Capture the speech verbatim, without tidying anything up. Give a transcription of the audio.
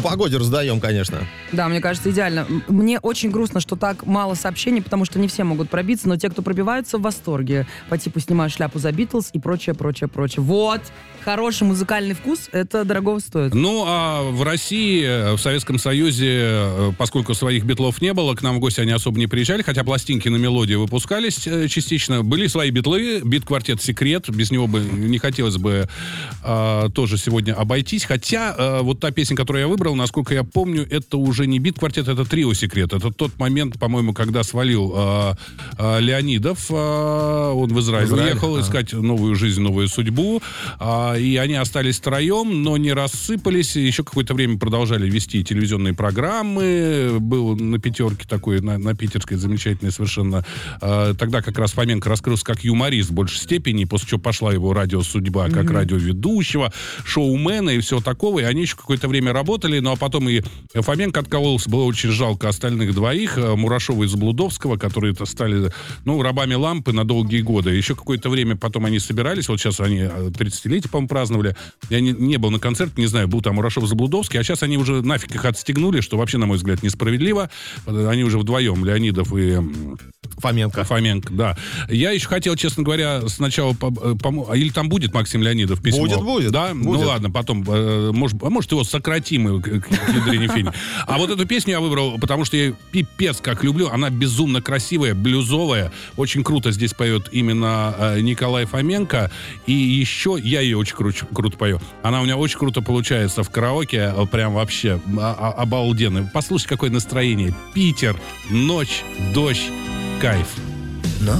погоде раздаем, конечно. Да, мне кажется, идеально. М- Мне очень грустно, что так мало сообщений, потому что не все могут пробиться, но те, кто пробиваются, в восторге. По типу «снимаю шляпу за Битлз» и прочее, прочее, прочее. Вот! Хороший музыкальный вкус, это дорого стоит. Ну, а в России, в Советском Союзе, э, поскольку своих битлов не было, к нам в гости они особо не приезжали, хотя пластинки на мелодии выпускались э, частично. Были свои битлы, бит-квартет «Секрет», без него бы не хотелось бы э, тоже сегодня обойтись. Хотя э, вот та песня, которую я выбрал, насколько я помню, это уже не бит-квартет, это трио «Секрет». Это тот момент, по-моему, когда свалил э, э, Леонидов, э, он в Израиль, В Израиль, уехал ага. искать новую жизнь, новую судьбу, э, и они остались втроем, но не рассыпались, еще какое-то время продолжали вести телевизионные программы, был на пятерке такой, на, на питерской, замечательной совершенно. Э, тогда как раз Фоменко раскрылся как юморист в большей степени, после чего пошла его радиосудьба как mm-hmm. радиоведущего, шоумена и всего такого, и они еще какое-то время работали, ну а потом и Фоменко откололся, было очень жалко остальных двоих, Мурашова и Заблудовского, которые стали, ну, рабами лампы на долгие годы. Еще какое-то время потом они собирались, вот сейчас они тридцатилетие, по-моему, праздновали. Я не, не был на концерте, не знаю, был там Мурашов, Заблудовский, а сейчас они уже нафиг их отстегнули, что вообще, на мой взгляд, несправедливо. Они уже вдвоем, Леонидов и Фоменко. Фоменко, да. Я еще хотел, честно говоря, сначала... Пом... Или там будет Максим Леонидов письмо? Будет, будет. Да? Будет. Ну ладно, потом, э, может, а может его сократим к ядрене фени. А вот эту песню я выбрал, потому что я пипец как люблю. Она безумно красивая, блюзовая. Очень круто здесь поет именно э, Николай Фоменко. И еще я ее очень кру- круто пою. Она у меня очень круто получается в караоке. Прям вообще а- а- обалденно. Послушай, какое настроение. Питер, ночь, дождь, кайф.